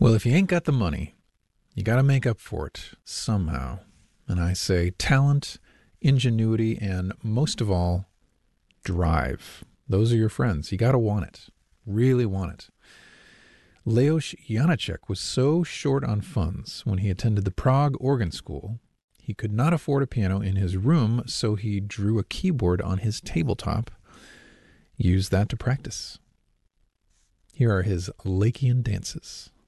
Well, if you ain't got the money, you got to make up for it somehow. And I say talent, ingenuity, and most of all, drive. Those are your friends. You got to want it. Really want it. Leos Janáček was so short on funds when he attended the Prague Organ School, he could not afford a piano in his room, so he drew a keyboard on his tabletop, used that to practice. Here are his Lakean dances.